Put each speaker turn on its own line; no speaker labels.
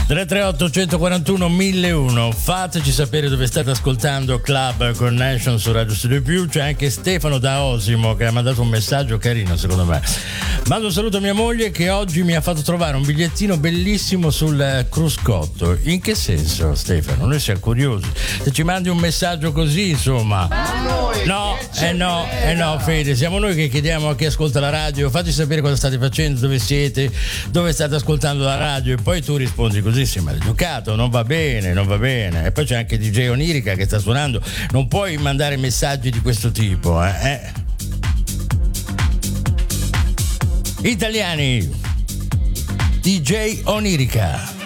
338 141 1001. Fateci sapere dove state ascoltando Club Connection su Radio Studio Più. C'è anche Stefano da Osimo che ha mandato un messaggio carino, secondo me. Mando un saluto a mia moglie che oggi mi ha fatto trovare un bigliettino bellissimo sul cruscotto. In che senso, Stefano? Noi siamo curiosi. Se ci mandi un messaggio così, insomma. No, Fede, siamo noi che chiediamo a chi ascolta la radio: fatti sapere cosa state facendo, dove siete, dove state ascoltando la radio, e poi tu rispondi così. Sei maleducato, non va bene. E poi c'è anche DJ Onirica che sta suonando, non puoi mandare messaggi di questo tipo, Italiani, DJ Onirica.